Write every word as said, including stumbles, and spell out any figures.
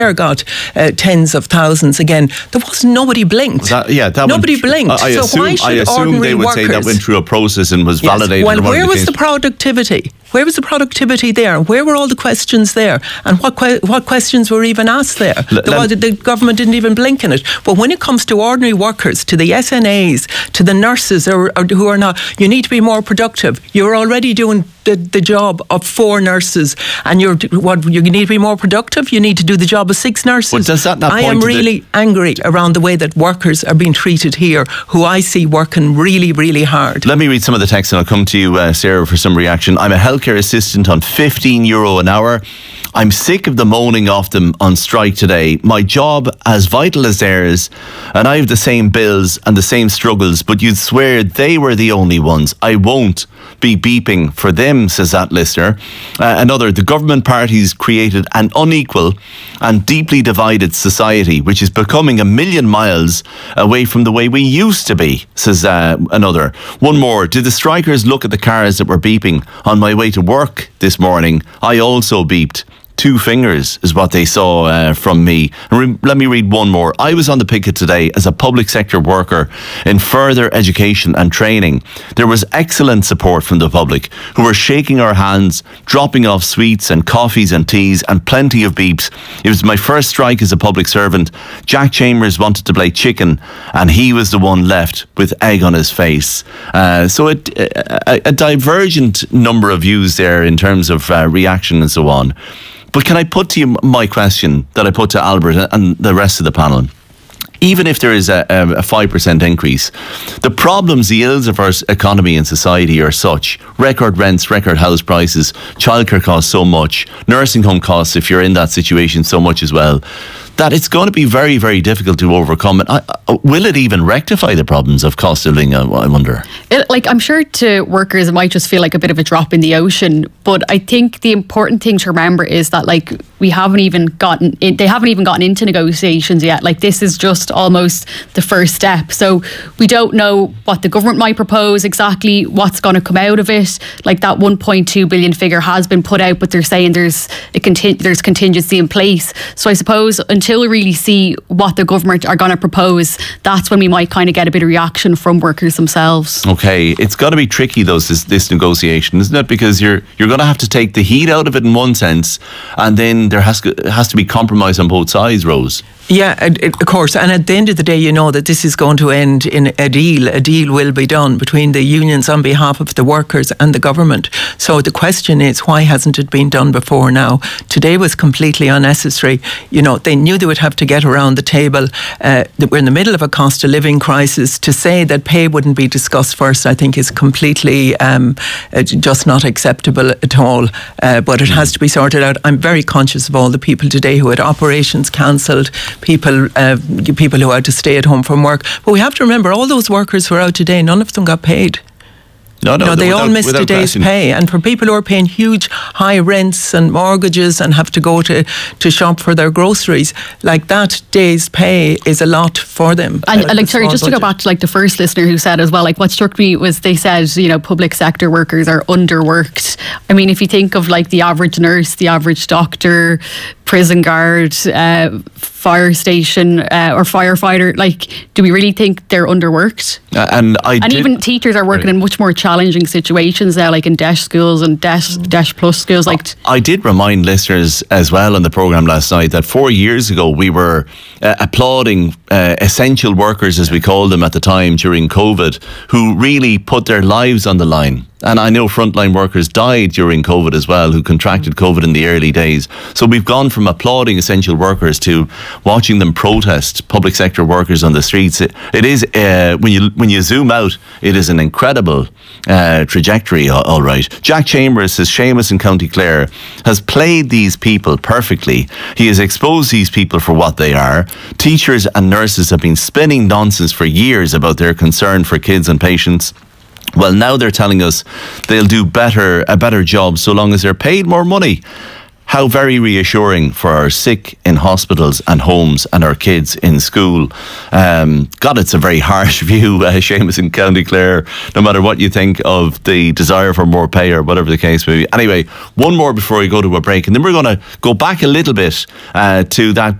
got uh, tens of thousands again. There was nobody blinked. That, yeah, that nobody went, blinked. I, I so assume, why should I assume they would workers, say that went through a process and was yes, validated. Well, where was the the productivity? Where was the productivity there? Where were all the questions there? And what que- what questions were even asked there? L- the, the, the government didn't even blink in it. But when it comes to ordinary workers, to the S N As, to the nurses or, or who are not, you need to be more productive. You're already doing the, the job of four nurses, and you're what you need to be more productive. You need to do the job of six nurses. Well, does that not I point am to really the- angry around the way that workers are being treated here, who I see working really, really hard. Let me read some of the text and I'll come to you, uh, Sarah, for some reaction. I'm a healthcare assistant on fifteen euro an hour. I'm sick of the moaning off them on strike today. My job as vital as theirs, and I have the same bills and the same struggles, but you'd swear they were the only ones. I won't be beeping for them, says that listener. Uh, another, the government parties created an unequal and deeply divided society, which is becoming a million miles away from the way we used to be, says uh, another. One more, did the strikers look at the cars that were beeping on my way to work this morning? I also beeped. Two fingers is what they saw uh, from me. And re- let me read one more. I was on the picket today as a public sector worker in further education and training. There was excellent support from the public who were shaking our hands, dropping off sweets and coffees and teas and plenty of beeps. It was my first strike as a public servant. Jack Chambers wanted to play chicken and he was the one left with egg on his face. Uh, so it, a, a divergent number of views there in terms of uh, reaction and so on. But can I put to you my question that I put to Albert and the rest of the panel? Even if there is a, a five percent increase, the problems, the ills of our economy and society are such. Record rents, record house prices, childcare costs so much, nursing home costs, if you're in that situation, so much as well, that it's going to be very, very difficult to overcome it. I, I, will it even rectify the problems of cost of living, I, I wonder? It, like, I'm sure to workers it might just feel like a bit of a drop in the ocean, but I think the important thing to remember is that, like, we haven't even gotten in, they haven't even gotten into negotiations yet. Like, this is just almost the first step. So we don't know what the government might propose, exactly what's going to come out of it. Like, that one point two billion figure has been put out, but they're saying there's a conti- there's contingency in place. So I suppose until we really see what the government are going to propose, that's when we might kind of get a bit of reaction from workers themselves. Okay, it's got to be tricky though, this, this negotiation, isn't it? Because you're you're going to have to take the heat out of it in one sense, and then there has to, has to be compromise on both sides, Rose. Yeah, of course. And at the end of the day, you know that this is going to end in a deal. A deal will be done between the unions on behalf of the workers and the government. So the question is, why hasn't it been done before now? Today was completely unnecessary. You know, they knew they would have to get around the table. Uh, that we're in the middle of a cost of living crisis. To say that pay wouldn't be discussed first, I think, is completely um, just not acceptable at all. Uh, but it has to be sorted out. I'm very conscious of all the people today who had operations cancelled, people uh, people who had to stay at home from work. But we have to remember, all those workers who are out today, none of them got paid. No, no, no, they without, all missed a day's question. pay. And for people who are paying huge high rents and mortgages and have to go to, to shop for their groceries, like, that day's pay is a lot for them. And, and like, sorry, just budget. to go back to like the first listener who said as well, like, what struck me was they said, you know, public sector workers are underworked. I mean, if you think of like the average nurse, the average doctor, prison guard, uh, fire station uh, or firefighter, like, do we really think they're underworked? Uh, and I and did, even teachers are working right. in much more challenging situations now, like in DESH schools and DESH, DESH Plus schools. Like, I did remind listeners as well on the programme last night that four years ago we were uh, applauding uh, essential workers, as we called them at the time during COVID, who really put their lives on the line. And I know frontline workers died during COVID as well, who contracted COVID in the early days. So we've gone from applauding essential workers to watching them protest public sector workers on the streets. It, it is, uh, when you when you zoom out, it is an incredible uh, trajectory, all right. Jack Chambers, says Seamus in County Clare, has played these people perfectly. He has exposed these people for what they are. Teachers and nurses have been spinning nonsense for years about their concern for kids and patients. Well, now they're telling us they'll do better, a better job so long as they're paid more money. how very reassuring for our sick in hospitals and homes and our kids in school. Um, God, it's a very harsh view, uh, Seamus in County Clare, no matter what you think of the desire for more pay or whatever the case may be. Anyway, one more before we go to a break, and then we're going to go back a little bit uh, to that